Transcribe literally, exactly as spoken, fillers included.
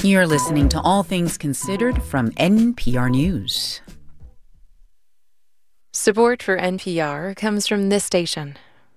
You're listening to All Things Considered from N P R News. Support for N P R comes from this station